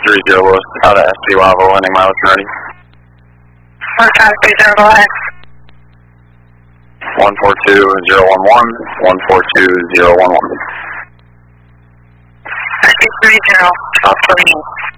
130 Lewis, out of SC Lavo, landing miles ready. 1530, go ahead. 142011, 142011. SC 30, 12 green.